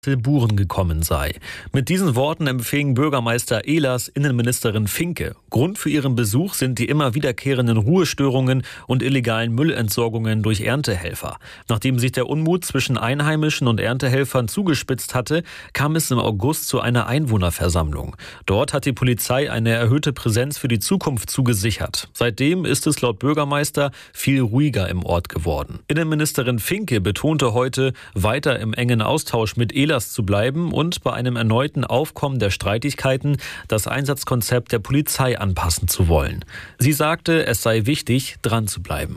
Buren gekommen sei. Mit diesen Worten empfing Bürgermeister Ehlers Innenministerin Finke. Grund für ihren Besuch sind die immer wiederkehrenden Ruhestörungen und illegalen Müllentsorgungen durch Erntehelfer. Nachdem sich der Unmut zwischen Einheimischen und Erntehelfern zugespitzt hatte, kam es im August zu einer Einwohnerversammlung. Dort hat die Polizei eine erhöhte Präsenz für die Zukunft zugesichert. Seitdem ist es laut Bürgermeister viel ruhiger im Ort geworden. Innenministerin Finke betonte heute, weiter im engen Austausch mit Ehlers zu bleiben und bei einem erneuten Aufkommen der Streitigkeiten das Einsatzkonzept der Polizei anpassen zu wollen. Sie sagte, es sei wichtig, dran zu bleiben.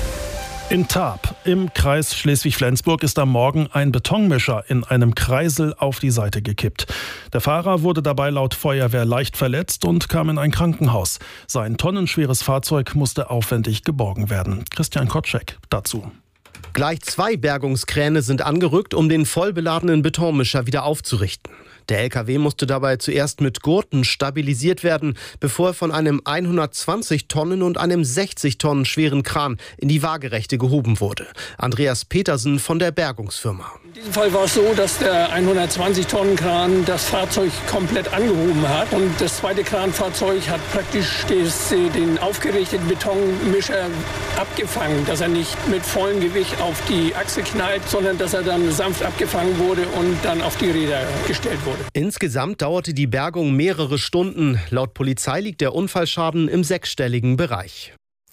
In Tarp im Kreis Schleswig-Flensburg ist am Morgen ein Betonmischer in einem Kreisel auf die Seite gekippt. Der Fahrer wurde dabei laut Feuerwehr leicht verletzt und kam in ein Krankenhaus. Sein tonnenschweres Fahrzeug musste aufwendig geborgen werden. Christian Kotschek dazu. Gleich 2 Bergungskräne sind angerückt, um den vollbeladenen Betonmischer wieder aufzurichten. Der LKW musste dabei zuerst mit Gurten stabilisiert werden, bevor er von einem 120 Tonnen und einem 60 Tonnen schweren Kran in die Waagerechte gehoben wurde. Andreas Petersen von der Bergungsfirma. In diesem Fall war es so, dass der 120 Tonnen Kran das Fahrzeug komplett angehoben hat. Und das zweite Kranfahrzeug hat praktisch den aufgerichteten Betonmischer abgefangen, dass er nicht mit vollem Gewicht auf die Achse knallt, sondern dass er dann sanft abgefangen wurde und dann auf die Räder gestellt wurde. Insgesamt dauerte die Bergung mehrere Stunden. Laut Polizei liegt der Unfallschaden im 6-stelligen Bereich.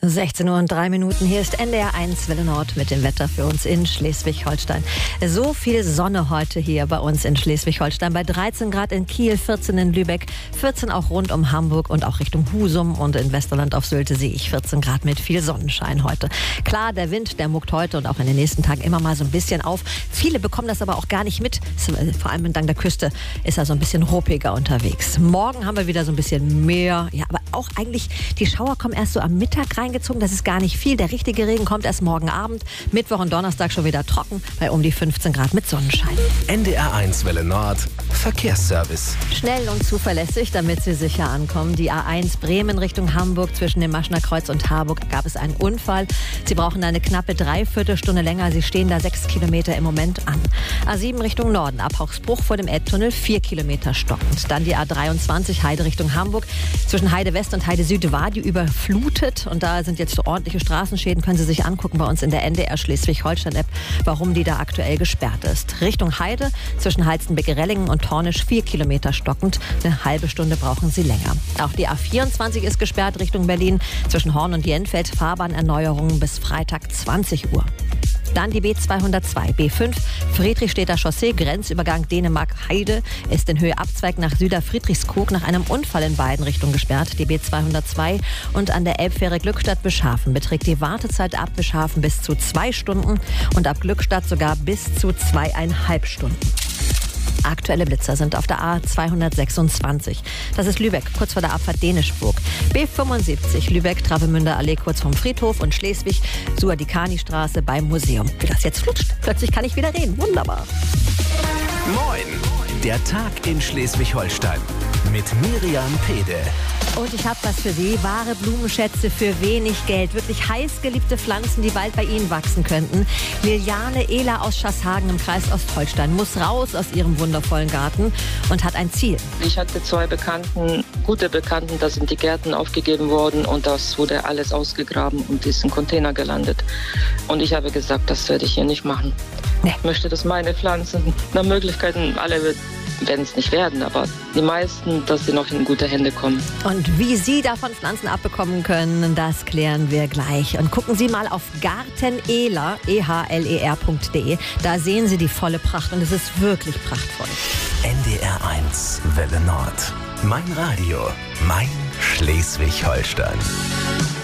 16:03 Uhr, hier ist NDR 1 Welle Nord mit dem Wetter für uns in Schleswig-Holstein. So viel Sonne heute hier bei uns in Schleswig-Holstein. Bei 13 Grad in Kiel, 14 in Lübeck, 14 auch rund um Hamburg und auch Richtung Husum. Und in Westerland auf Sylte sehe ich 14 Grad mit viel Sonnenschein heute. Klar, der Wind, der muckt heute und auch in den nächsten Tagen immer mal so ein bisschen auf. Viele bekommen das aber auch gar nicht mit. Vor allem entlang der Küste ist er so ein bisschen ruppiger unterwegs. Morgen haben wir wieder so ein bisschen mehr. Ja, aber auch eigentlich, die Schauer kommen erst so am Mittag rein. Das ist gar nicht viel. Der richtige Regen kommt erst morgen Abend. Mittwoch und Donnerstag schon wieder trocken bei um die 15 Grad mit Sonnenschein. NDR 1 Welle Nord Verkehrsservice. Schnell und zuverlässig, damit Sie sicher ankommen. Die A1 Bremen Richtung Hamburg zwischen dem Maschner Kreuz und Harburg gab es einen Unfall. Sie brauchen eine knappe Dreiviertelstunde länger. Sie stehen da 6 Kilometer im Moment an. A7 Richtung Norden, ab Hauchsbruch vor dem Elbtunnel 4 Kilometer stockend. Dann die A23 Heide Richtung Hamburg. Zwischen Heide West und Heide Süd war die überflutet und da sind jetzt so ordentliche Straßenschäden. Können Sie sich angucken bei uns in der NDR Schleswig-Holstein-App, warum die da aktuell gesperrt ist. Richtung Heide zwischen Halstenbecke-Rellingen und Tornisch 4 Kilometer stockend. Eine halbe Stunde brauchen Sie länger. Auch die A24 ist gesperrt Richtung Berlin zwischen Horn und Jenfeld. Fahrbahnerneuerungen bis Freitag 20 Uhr. Dann die B202, B5, Friedrichstädter Chaussee, Grenzübergang Dänemark-Heide, ist in Höhe Abzweig nach Süderfriedrichskoog nach einem Unfall in beiden Richtungen gesperrt. Die B202 und an der Elbfähre Glückstadt-Beschafen beträgt die Wartezeit ab Beschafen bis zu 2 Stunden und ab Glückstadt sogar bis zu 2,5 Stunden. Aktuelle Blitzer sind auf der A226. Das ist Lübeck, kurz vor der Abfahrt Dänischburg. B75 Lübeck-Travemünder-Allee kurz vom Friedhof und Schleswig, Suadikani-Straße beim Museum. Wie das jetzt flutscht, plötzlich kann ich wieder reden. Wunderbar. Moin, der Tag in Schleswig-Holstein mit Miriam Pede. Und ich habe was für Sie, wahre Blumenschätze für wenig Geld. Wirklich heiß geliebte Pflanzen, die bald bei Ihnen wachsen könnten. Liliane Ehler aus Schaßhagen im Kreis Ostholstein muss raus aus ihrem wundervollen Garten und hat ein Ziel. Ich hatte 2 gute Bekannten, da sind die Gärten aufgegeben worden und das wurde alles ausgegraben und ist in Container gelandet. Und ich habe gesagt, das werde ich hier nicht machen. Nee. Ich möchte, dass meine Pflanzen nach Möglichkeiten, alle werden es nicht werden, aber die meisten, dass sie noch in gute Hände kommen. Und wie Sie davon Pflanzen abbekommen können, das klären wir gleich. Und gucken Sie mal auf gartenehler, ehler.de. Da sehen Sie die volle Pracht und es ist wirklich prachtvoll. NDR 1 Welle Nord. Mein Radio, mein Schleswig-Holstein.